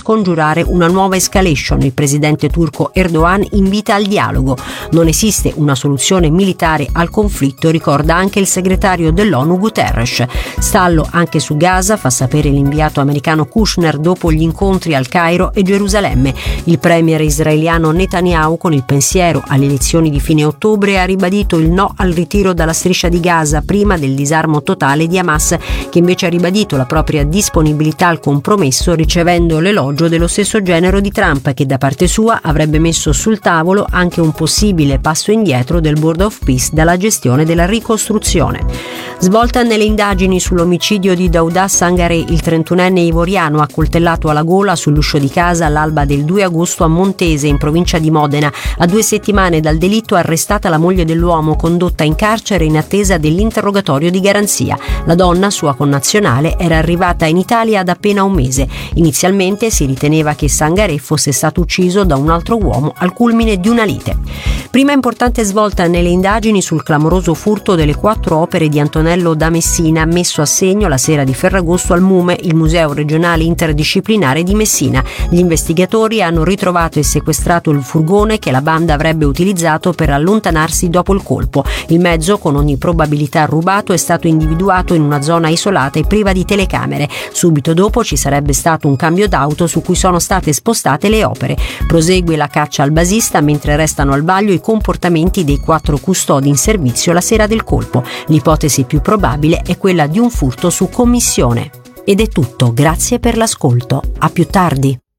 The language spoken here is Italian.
scongiurare una nuova escalation. Il presidente turco Erdogan invita al dialogo. Non esiste una soluzione militare al conflitto, ricorda anche il segretario dell'ONU Guterres. Stallo anche su Gaza, fa sapere l'inviato americano Kushner dopo gli incontri al Cairo e Gerusalemme. Il premier israeliano Netanyahu, con il pensiero alle elezioni di fine ottobre, ha ribadito il no al ritiro dalla striscia di Gaza prima del disarmo totale di Hamas, che invece ha ribadito la propria disponibilità al compromesso, ricevendo l'elogio dello stesso genero di Trump, che da parte sua avrebbe messo sul tavolo anche un possibile passo indietro del Board of Peace dalla gestione della ricostruzione. Svolta nelle indagini sull'omicidio di Daouda Sangaré, il 31enne ivoriano accoltellato alla gola sull'uscio di casa all'alba del 2 agosto a Montese, in provincia di Modena. A 2 settimane dal delitto, arrestata la moglie dell'uomo, condotta in carcere in attesa dell'interrogatorio di garanzia. La donna, sua connazionale, era arrivata in Italia da appena un mese. Inizialmente si riteneva che Sangaré fosse stato ucciso da un altro uomo al culmine di una lite. Prima importante svolta nelle indagini sul clamoroso furto delle 4 opere di Antonello da Messina, messo a segno la sera di Ferragosto al MUME, il Museo Regionale Interdisciplinare di Messina. Gli investigatori hanno ritrovato e sequestrato il furgone che la banda avrebbe utilizzato per allontanarsi dopo il colpo. Il mezzo, con ogni probabilità rubato, è stato individuato in una zona isolata e priva di telecamere. Subito dopo ci sarebbe stato un cambio d'auto su cui sono state spostate le opere. Prosegue la caccia al basista, mentre restano al vaglio i comportamenti dei 4 custodi in servizio la sera del colpo. L'ipotesi più probabile è quella di un furto su commissione. Ed è tutto, grazie per l'ascolto. A più tardi.